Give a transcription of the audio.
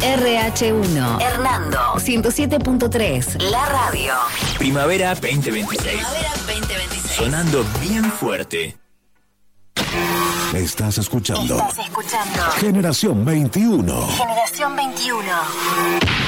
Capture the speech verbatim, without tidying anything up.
R H uno, Hernando, ciento siete punto tres, la radio. Primavera veinte veintiséis. Primavera veinte veintiséis. Sonando bien fuerte. Estás escuchando. Estás escuchando. Generación veintiuno. Generación veintiuno.